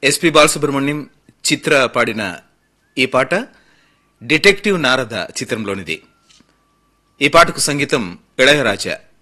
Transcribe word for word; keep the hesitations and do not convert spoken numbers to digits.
SP Balasubrahmanyam చిత్ర పాడిన ఈ పాట డిటెక్టివ్ నారద చిత్రంలోనిది. ఈ పాటకు సంగీతం ఇళయరాజా.